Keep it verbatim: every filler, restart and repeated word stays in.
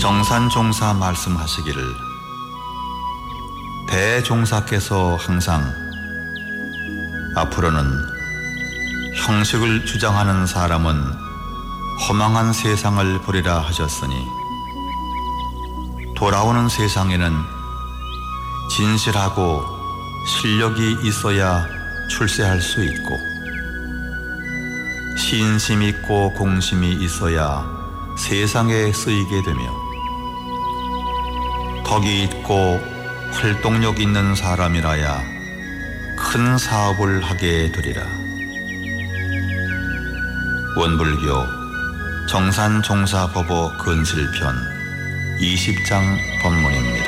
정산종사 말씀하시기를 대종사께서 항상 앞으로는 형식을 주장하는 사람은 허망한 세상을 보리라 하셨으니 돌아오는 세상에는 진실하고 실력이 있어야 출세할 수 있고 신심 있고 공심이 있어야 세상에 쓰이게 되며 덕이 있고 활동력 있는 사람이라야 큰 사업을 하게 되리라. 원불교 정산종사법어 근실편 이십 장 법문입니다.